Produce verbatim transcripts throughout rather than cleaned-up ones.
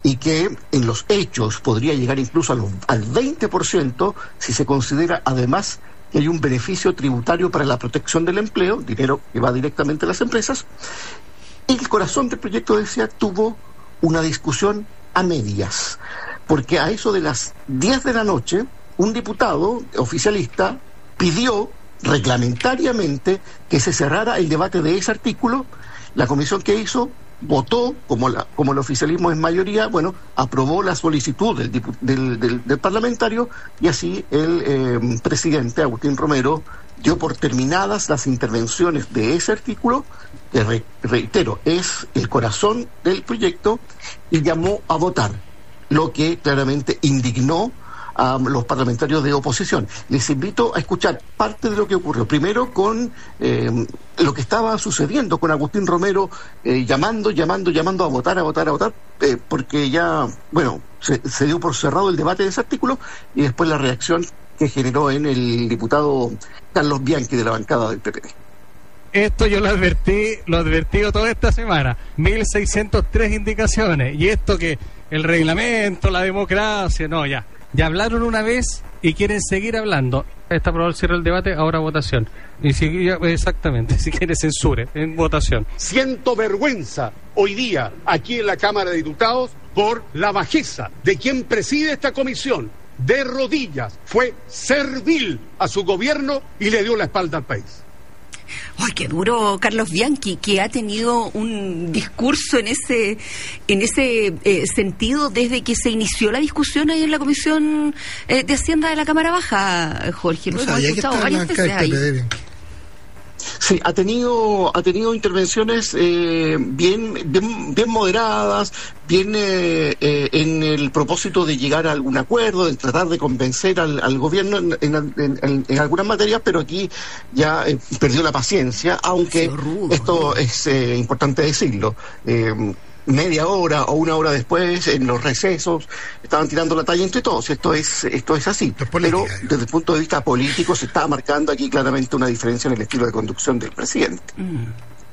y que en los hechos podría llegar incluso a los, al veinte por ciento si se considera además que hay un beneficio tributario para la protección del empleo, dinero que va directamente a las empresas. Y el corazón del proyecto, decía, tuvo una discusión a medias, porque a eso de las diez de la noche, un diputado oficialista pidió reglamentariamente que se cerrara el debate de ese artículo. La comisión que hizo votó, como, la, como el oficialismo es mayoría, bueno, aprobó la solicitud del, del, del, del parlamentario, y así el eh, presidente, Agustín Romero, dio por terminadas las intervenciones de ese artículo, que re, reitero, es el corazón del proyecto, y llamó a votar, lo que claramente indignó a los parlamentarios de oposición. Les invito a escuchar parte de lo que ocurrió. Primero con eh, lo que estaba sucediendo con Agustín Romero, eh, llamando, llamando, llamando a votar, a votar, a votar, eh, porque ya, bueno, se, se dio por cerrado el debate de ese artículo, y después la reacción que generó en el diputado Carlos Bianchi de la bancada del P P D. Esto yo lo advertí, lo advertido toda esta semana, mil seiscientas tres indicaciones, y esto que el reglamento, la democracia, no, ya. Ya hablaron una vez y quieren seguir hablando. Está aprobado el cierre del debate, ahora votación. Y si, ya, exactamente, si quiere censure, en votación. Siento vergüenza hoy día aquí en la Cámara de Diputados por la bajeza de quien preside esta comisión. De rodillas, fue servil a su gobierno y le dio la espalda al país. ¡Ay, qué duro, Carlos Bianchi, que ha tenido un discurso en ese en ese eh, sentido desde que se inició la discusión ahí en la Comisión eh, de Hacienda de la Cámara Baja, Jorge? Lo hemos escuchado varias veces ahí. Sí, ha tenido ha tenido intervenciones eh, bien, bien bien moderadas, bien eh, eh, en el propósito de llegar a algún acuerdo, de tratar de convencer al, al gobierno en, en, en, en algunas materias, pero aquí ya eh, perdió la paciencia, aunque rudo, esto rudo. es eh, importante decirlo. Eh, media hora o una hora después, en los recesos, estaban tirando la talla entre todos. Esto es esto es así. Es política, pero desde el punto de vista político se está marcando aquí claramente una diferencia en el estilo de conducción del presidente. Mm.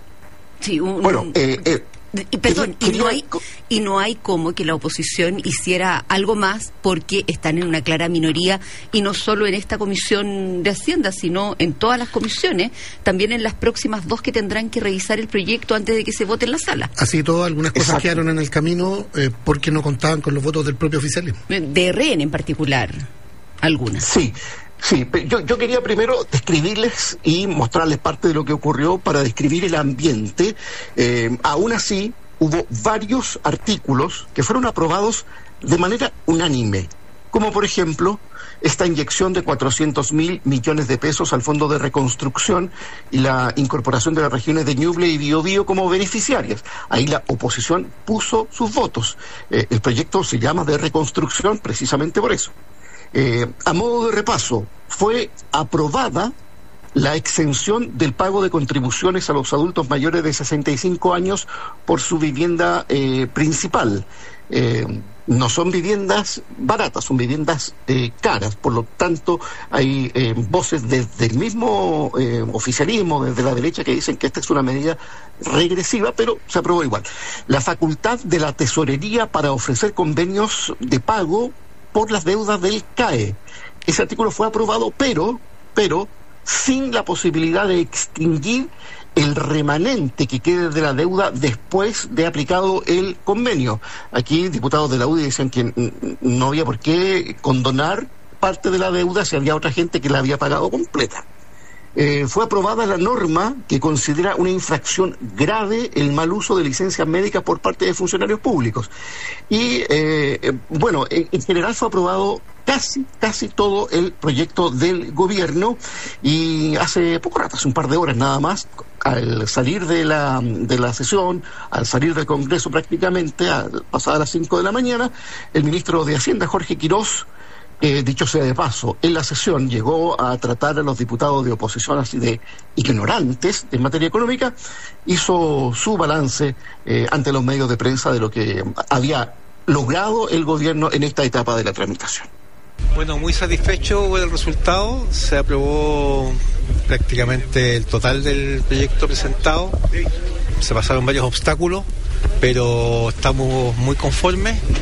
Sí, un, bueno, eh, eh, y, perdón, quería, y, no hay, y no hay como que la oposición hiciera algo más, porque están en una clara minoría, y no solo en esta comisión de Hacienda, sino en todas las comisiones, también en las próximas dos que tendrán que revisar el proyecto antes de que se vote en la sala. Así todo, algunas cosas Exacto. quedaron en el camino eh, porque no contaban con los votos del propio oficialismo. De R N en particular, algunas. Sí. Sí, yo, yo quería primero describirles y mostrarles parte de lo que ocurrió para describir el ambiente. Eh, aún así, hubo varios artículos que fueron aprobados de manera unánime, como por ejemplo esta inyección de cuatrocientos mil millones de pesos al Fondo de Reconstrucción y la incorporación de las regiones de Ñuble y Biobío como beneficiarias. Ahí la oposición puso sus votos. Eh, el proyecto se llama de reconstrucción precisamente por eso. Eh, a modo de repaso, fue aprobada la exención del pago de contribuciones a los adultos mayores de sesenta y cinco años por su vivienda eh, principal. Eh, no son viviendas baratas, son viviendas eh, caras, por lo tanto hay eh, voces desde el mismo eh, oficialismo, desde la derecha, que dicen que esta es una medida regresiva, pero se aprobó igual. La facultad de la tesorería para ofrecer convenios de pago por las deudas del C A E. Ese artículo fue aprobado, pero, pero sin la posibilidad de extinguir el remanente que quede de la deuda después de aplicado el convenio. Aquí diputados de la U D I decían que no había por qué condonar parte de la deuda si había otra gente que la había pagado completa. Eh, fue aprobada la norma que considera una infracción grave el mal uso de licencias médicas por parte de funcionarios públicos. Y, eh, bueno, en, en general fue aprobado casi, casi todo el proyecto del gobierno, y hace poco rato, hace un par de horas nada más, al salir de la, de la sesión, al salir del Congreso prácticamente, a, pasadas las cinco de la mañana, el ministro de Hacienda, Jorge Quirós, Eh, dicho sea de paso, en la sesión llegó a tratar a los diputados de oposición así de ignorantes en materia económica, hizo su balance eh, ante los medios de prensa de lo que había logrado el gobierno en esta etapa de la tramitación. Bueno, muy satisfecho con el resultado. Se aprobó prácticamente el total del proyecto presentado. Se pasaron varios obstáculos, pero estamos muy conformes.